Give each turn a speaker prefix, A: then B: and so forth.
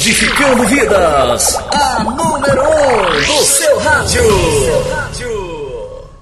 A: Edificando vidas, a número 1 do seu rádio.